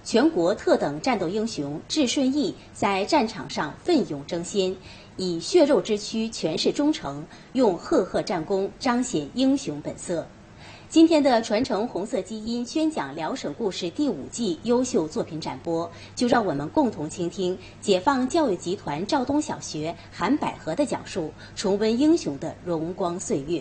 全国特等战斗英雄智顺义在战场上奋勇争先，以血肉之躯诠释忠诚，用赫赫战功彰显英雄本色。今天的传承红色基因宣讲辽省故事第5季优秀作品展播，就让我们共同倾听解放教育集团肇东小学韩百合的讲述，重温英雄的荣光岁月。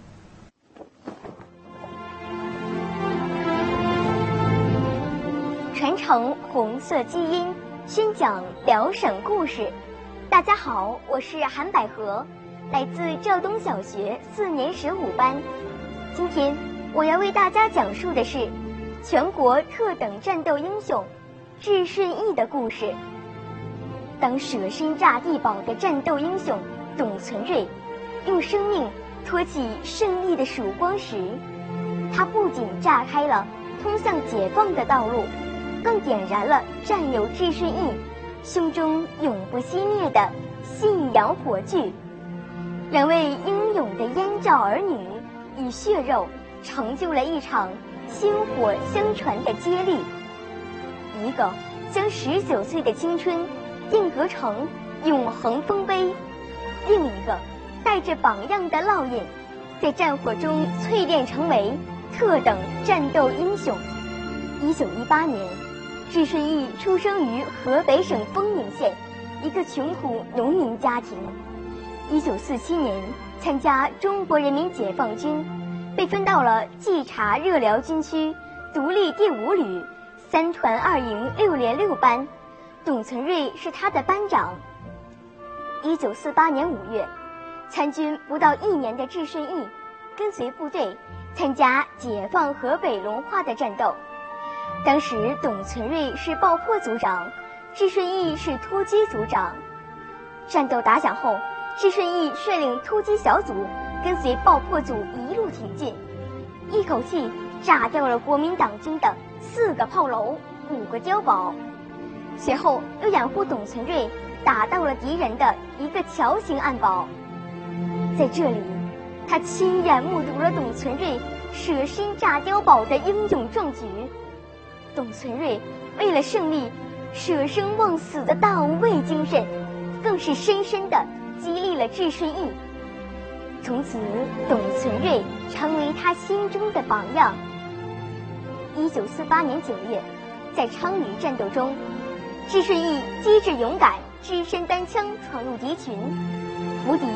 传承红色基因，宣讲辽省故事。大家好，我是韩百合，来自肇东小学4年15班。今天我要为大家讲述的是全国特等战斗英雄智顺义的故事。当舍身炸地堡的战斗英雄董存瑞用生命托起胜利的曙光时，他不仅炸开了通向解放的道路，更点燃了战友智顺义胸中永不熄灭的信仰火炬。2位英勇的燕赵儿女以血肉成就了一场薪火相传的接力，一个将19岁的青春定格成永恒丰碑，另一个带着榜样的烙印，在战火中淬炼成为特等战斗英雄。1918年，智顺义出生于河北省丰宁县一个穷苦农民家庭。1947年参加中国人民解放军，被分到了冀察热辽军区独立第5旅3团2营6连6班，董存瑞是他的班长。1948年5月，参军不到1年的智顺义跟随部队参加解放河北隆化的战斗。当时董存瑞是爆破组长，智顺义是突击组长。战斗打响后，智顺义率领突击小组跟随爆破组一路挺进，一口气炸掉了国民党军的4个炮楼、5个碉堡，随后又掩护董存瑞打到了敌人的一个桥形暗堡。在这里，他亲眼目睹了董存瑞舍身炸碉堡的英勇壮举。董存瑞为了胜利舍生忘死的大无畏精神，更是深深地激励了智顺义。从此，董存瑞成为他心中的榜样。1948年9月，在昌黎战斗中，智顺义机智勇敢，只身单枪闯入敌群，俘敌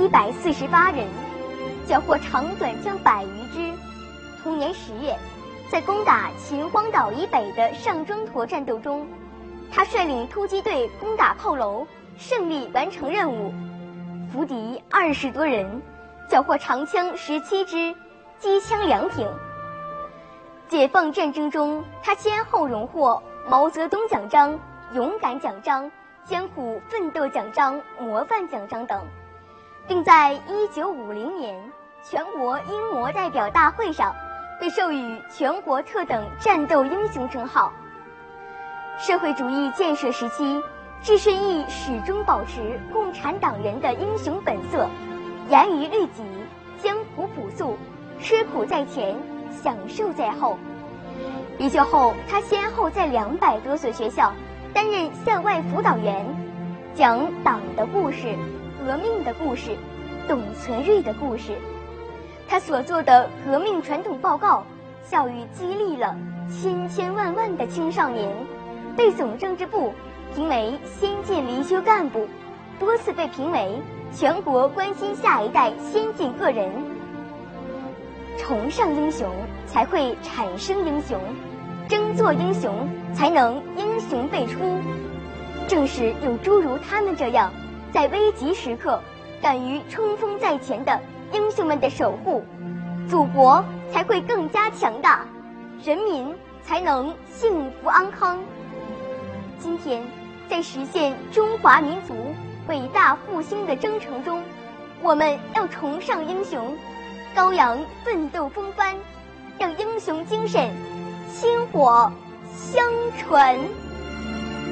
148人，缴获长短枪100余支。同年10月，在攻打秦皇岛以北的上庄坨战斗中，他率领突击队攻打炮楼，胜利完成任务，俘敌20多人，缴获长枪17支，机枪2挺。解放战争中，他先后荣获毛泽东奖章、勇敢奖章、艰苦奋斗奖章、模范奖章等，并在1950年全国英模代表大会上被授予全国特等战斗英雄称号。社会主义建设时期，智顺义始终保持共产党人的英雄本色，严于律己，艰苦朴素，吃苦在前，享受在后。离休后，他先后在200多所学校担任校外辅导员，讲党的故事、革命的故事、董存瑞的故事。他所做的革命传统报告，教育激励了千千万万的青少年，被总政治部评为先进离休干部，多次被评为全国关心下一代先进个人。崇尚英雄，才会产生英雄；争做英雄，才能英雄辈出。正是有诸如他们这样，在危急时刻敢于冲锋在前的英雄们的守护，祖国才会更加强大，人民才能幸福安康。今天，在实现中华民族伟大复兴的征程中，我们要崇尚英雄，高扬奋斗风帆，让英雄精神薪火相传。